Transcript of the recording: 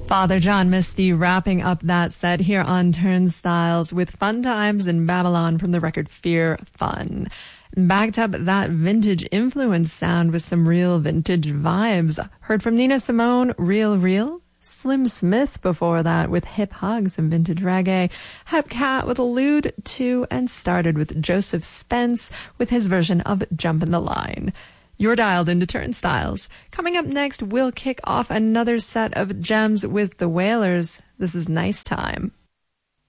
Father John Misty wrapping up that set here on Turnstiles with Fun Times in Babylon from the record Fear Fun. Backed up that vintage influence sound with some real vintage vibes. Heard from Nina Simone, Real Real. Slim Smith before that with Hip Hugs and vintage reggae. Hepcat with Allude To, and started with Joseph Spence with his version of Jumpin' the Line. You're dialed into Turnstiles. Coming up next, we'll kick off another set of gems with the Wailers. This is Nice Time.